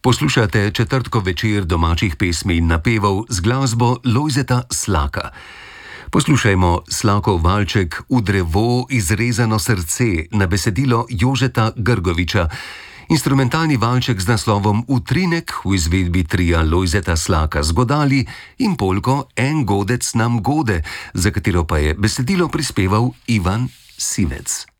Poslušate četrtkov večer domačih pesmi in napevov z glasbo Lojzeta Slaka. Poslušajmo Slakov valček V drevo izrezano srce na besedilo Jožeta Grgoviča, instrumentalni valček z naslovom Utrinek v izvedbi tria Lojzeta Slaka z godali in polko En godec nam gode, za katero pa je besedilo prispeval Ivan Sivec.